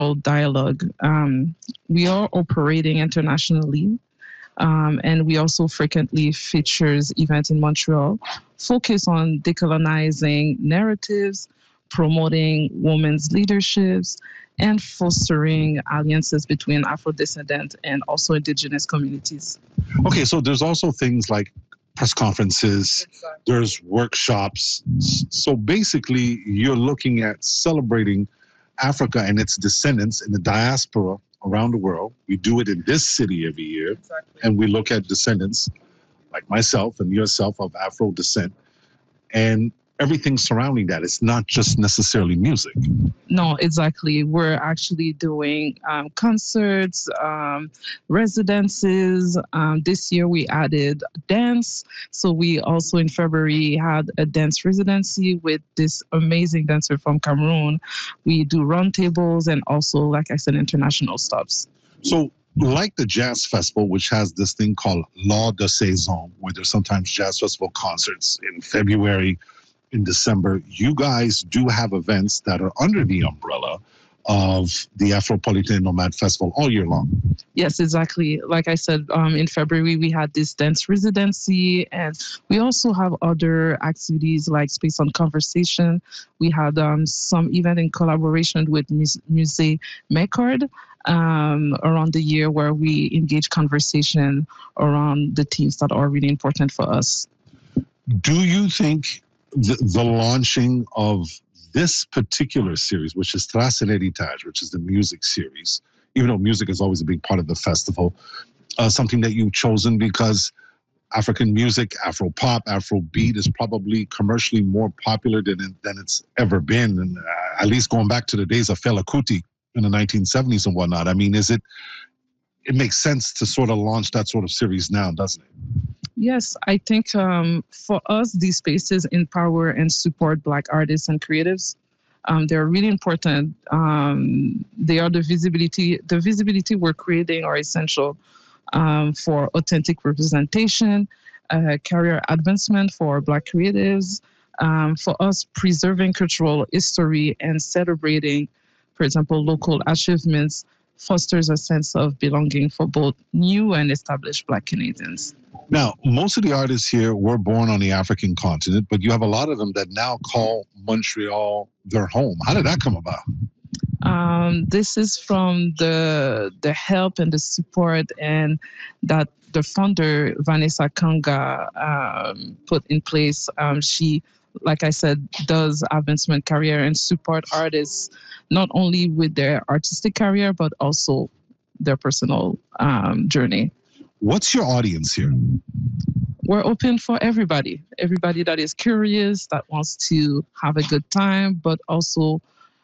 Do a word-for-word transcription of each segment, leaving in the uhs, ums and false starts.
called Dialogue. Um, we are operating internationally, um, and we also frequently features events in Montreal, focus on decolonizing narratives, promoting women's leaderships, and fostering alliances between Afro-descendant and also indigenous communities. Okay, so there's also things like press conferences, Exactly. there's workshops. So basically, you're looking at celebrating Africa and its descendants in the diaspora around the world. We do it in this city every year, Exactly. and we look at descendants like myself and yourself of Afro descent and everything surrounding that. It's not just necessarily music. No, exactly. We're actually doing um, concerts, um, residences. Um, this year we added dance. So we also in February had a dance residency with this amazing dancer from Cameroon. We do roundtables and also, like I said, international stops. So like the Jazz Festival, which has this thing called Law de Saison, where there's sometimes Jazz Festival concerts in February, in December, you guys do have events that are under the umbrella of the Afropolitan Nomad Festival all year long. Yes, exactly. Like I said, um, in February, we had this dance residency, and we also have other activities like Space on Conversation. We had um, some event in collaboration with Mus- Musée Mecard um, around the year where we engage conversation around the themes that are really important for us. Do you think the, the launching of this particular series, which is Trace l'Héritage, which is the music series, even though music is always a big part of the festival, uh, something that you've chosen because African music, Afro pop, Afro beat is probably commercially more popular than, than it's ever been. And uh, at least going back to the days of Fela Kuti in the nineteen seventies and whatnot. I mean, is it, it makes sense to sort of launch that sort of series now, doesn't it? Yes, I think um, for us, these spaces empower and support Black artists and creatives. Um, they're really important. Um, they are the visibility. The visibility we're creating are essential um, for authentic representation, uh, career advancement for Black creatives, um, for us preserving cultural history and celebrating, for example, local achievements fosters a sense of belonging for both new and established Black Canadians. Now, most of the artists here were born on the African continent, but you have a lot of them that now call Montreal their home. How did that come about? Um, this is from the the help and the support and that the founder, Vanessa Kanga, um, put in place. Um, she, like I said, does advancement career and support artists, not only with their artistic career, but also their personal um, journey. What's your audience here? We're open for everybody, everybody that is curious, that wants to have a good time, but also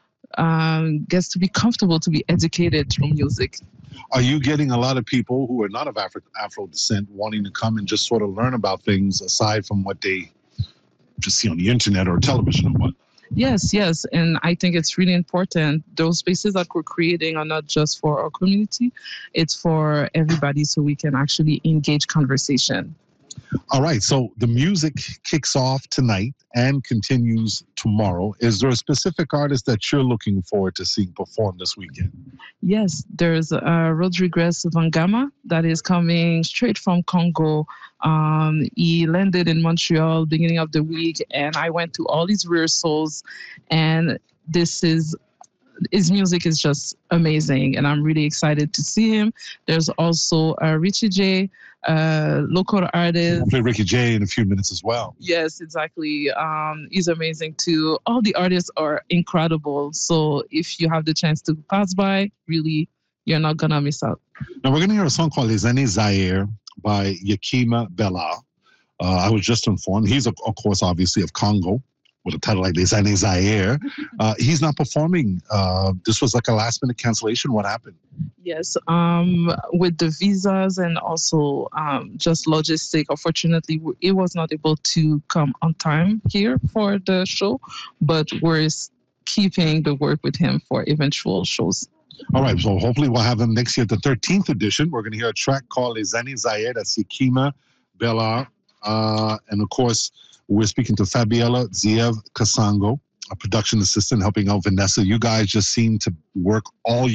um, gets to be comfortable to be educated through music. Are you getting a lot of people who are not of Afro, Afro descent wanting to come and just sort of learn about things aside from what they just see on the internet or television or what? Yes, yes. And I think it's really important. Those spaces that we're creating are not just for our community, it's for everybody so we can actually engage conversation. All right. So the music kicks off tonight and continues tomorrow. Is there a specific artist that you're looking forward to seeing perform this weekend? Yes, there's uh, Rodriguez Vangama that is coming straight from Congo. Um, he landed in Montreal beginning of the week, and I went to all his rehearsals, and this is his music is just amazing, and I'm really excited to see him. There's also uh, Richie J, uh, local artist. I'll play Ricky J in a few minutes as well. Yes, exactly. Um, he's amazing too. All the artists are incredible. So if you have the chance to pass by, really, you're not gonna miss out. Now we're gonna hear a song called Les Années Zaire by Yakima Bella. Uh, I was just informed. He's, of, of course, obviously of Congo, with a title like Les Années Zaire. Uh, he's not performing. Uh, this was like a last minute cancellation. What happened? Yes, um, with the visas and also um, just logistic, unfortunately, it was not able to come on time here for the show, but we're keeping the work with him for eventual shows. All right, so hopefully we'll have him next year at the thirteenth edition. We're going to hear a track called Les Années Zaire. That's Yakima Bella. Uh, and of course, we're speaking to Fabiola Ziev Kasango, a production assistant helping out Vanessa. You guys just seem to work all